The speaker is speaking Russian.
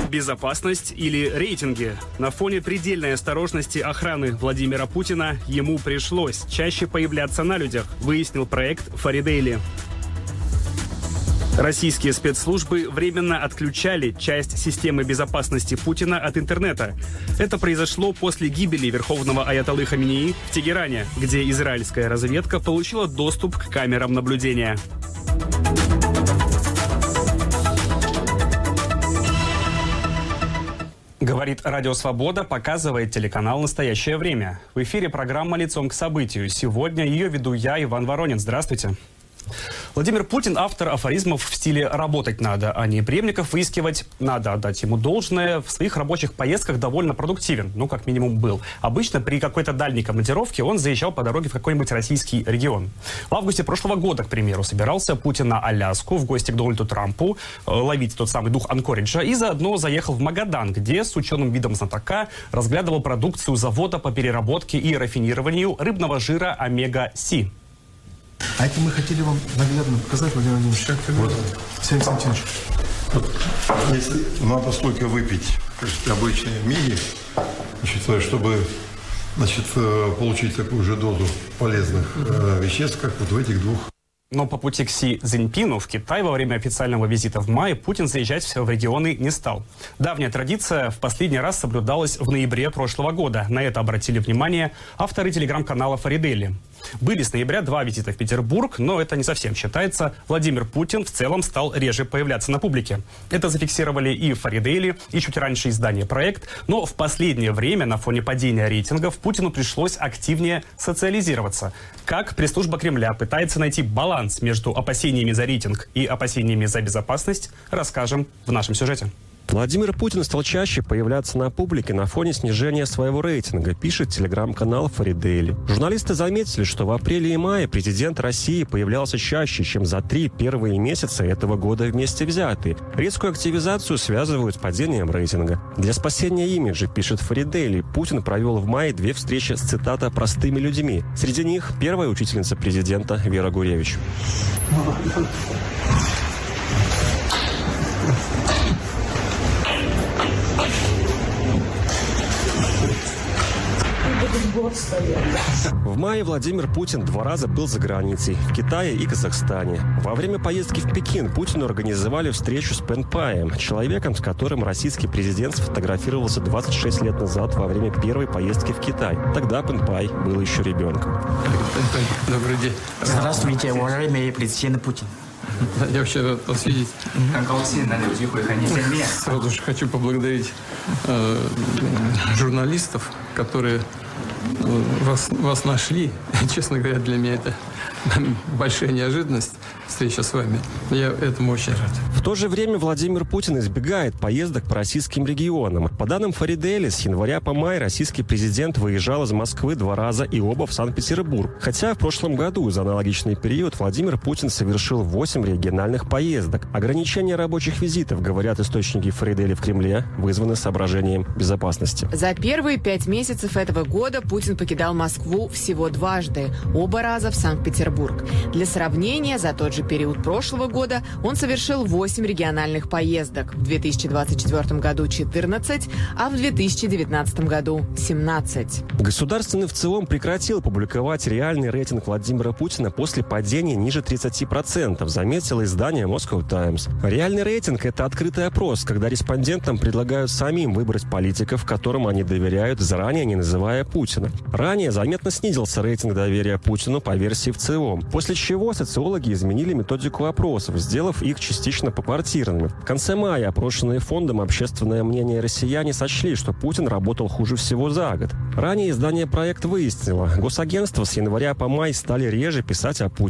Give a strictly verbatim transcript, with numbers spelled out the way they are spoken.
Безопасность или рейтинги? На фоне предельной осторожности охраны Владимира Путина ему пришлось чаще появляться на людях, выяснил проект «Фаридейли». Российские спецслужбы временно отключали часть системы безопасности Путина от интернета. Это произошло после гибели верховного аятоллы Хаменеи в Тегеране, где израильская разведка получила доступ к камерам наблюдения. Говорит Радио Свобода, показывает телеканал «Настоящее время». В эфире программа «Лицом к событию». Сегодня ее веду я, Иван Воронин. Здравствуйте. Владимир Путин – автор афоризмов в стиле «работать надо», а не преемников выискивать. Надо отдать ему должное. В своих рабочих поездках довольно продуктивен, ну, как минимум, был. Обычно при какой-то дальней командировке он заезжал по дороге в какой-нибудь российский регион. В августе прошлого года, к примеру, собирался Путин на Аляску в гости к Дональду Трампу, ловить тот самый дух Анкориджа, и заодно заехал в Магадан, где с ученым видом знатока разглядывал продукцию завода по переработке и рафинированию рыбного жира омега-Си. А это мы хотели вам наглядно показать, Владимир Владимирович. Вот. Сергей Константинович. Вот. Если надо столько выпить, кажется, обычные миги, значит, чтобы, значит, получить такую же дозу полезных э, веществ, как вот в этих двух. Но по пути к Си Цзиньпину в Китай во время официального визита в мае Путин заезжать в регионы не стал. Давняя традиция в последний раз соблюдалась в ноябре прошлого года. На это обратили внимание авторы телеграм-канала «Фаридейли». Были с ноября два визита в Петербург, но это не совсем считается. Владимир Путин в целом стал реже появляться на публике. Это зафиксировали и «Фаридейли», и чуть раньше издание «Проект». Но в последнее время на фоне падения рейтингов Путину пришлось активнее социализироваться. Как пресс-служба Кремля пытается найти баланс между опасениями за рейтинг и опасениями за безопасность, расскажем в нашем сюжете. Владимир Путин стал чаще появляться на публике на фоне снижения своего рейтинга, пишет телеграм-канал «Фаридейли». Журналисты заметили, что в апреле и мае президент России появлялся чаще, чем за три первые месяца этого года вместе взятые. Резкую активизацию связывают с падением рейтинга. Для спасения имиджа, пишет «Фаридейли», Путин провел в мае две встречи с, цитата, «простыми людьми». Среди них первая учительница президента Вера Гуревич. В мае Владимир Путин два раза был за границей, в Китае и Казахстане. Во время поездки в Пекин Путину организовали встречу с Пэн Паем, человеком, с которым российский президент сфотографировался двадцать шесть лет назад во время первой поездки в Китай. Тогда Пэн Пай был еще ребенком. Добрый день. Здравствуйте, уважаемый президент Путин. Я вообще рад вас видеть. Сразу же хочу поблагодарить э, журналистов, которые э, вас, вас нашли. Честно говоря, для меня это большая неожиданность, встреча с вами. Я этому очень рад. В то же время Владимир Путин избегает поездок по российским регионам. По данным «Фаридейли», с января по май российский президент выезжал из Москвы два раза и оба в Санкт-Петербург. Хотя в прошлом году за аналогичный период Владимир Путин совершил восемь региональных поездок. Ограничения рабочих визитов, говорят источники «Фаридейли» в Кремле, вызваны соображением безопасности. За первые пять месяцев этого года Путин покидал Москву всего дважды, оба раза в Санкт-Петербург. Для сравнения, за тот же период прошлого года он совершил восемь региональных поездок. В две тысячи двадцать четвёртом году четырнадцать, а в две тысячи девятнадцатом году семнадцать. Государственный ВЦИОМ прекратил публиковать реальный рейтинг Владимира Путина после падения ниже тридцати процентов, заметило издание Moscow Times. Реальный рейтинг – это открытый опрос, когда респондентам предлагают самим выбрать политиков, которым они доверяют, заранее не называя Путина. Ранее заметно снизился рейтинг доверия Путину по версии ВЦИОМ, после чего социологи изменили методику опросов, сделав их частично попартийными. В конце мая опрошенные фондом «Общественное мнение» россияне сочли, что Путин работал хуже всего за год. Ранее издание «Проект» выяснило, госагентства с января по май стали реже писать о Путине.